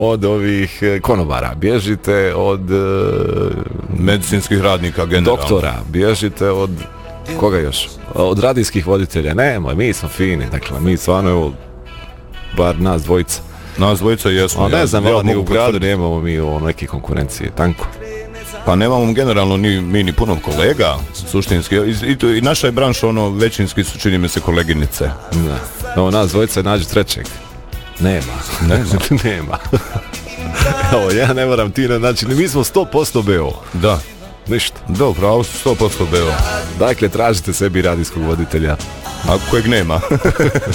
od ovih konobara, bježite od medicinskih radnika generalno. Doktora, bježite od koga još? Od radijskih voditelja. Nemoj, mi smo fini, dakle, mi stvarno, evo, bar nas dvojica. Nas dvojica jesmo. Ne znam, ni u gradu nemamo mi neke konkurencije, tanko. Pa nemamo generalno ni puno kolega, suštinski. I naša je branša, većinski su, čini mi se, koleginice. Da. Nas dvojica nađu trećeg. Nema. Nema. Evo, ja ne moram ti, znači, mi smo 100% BO. Da. Ništa. Da, pravo su 100% BO. Dakle, tražite sebi radijskog voditelja. A kojeg nema.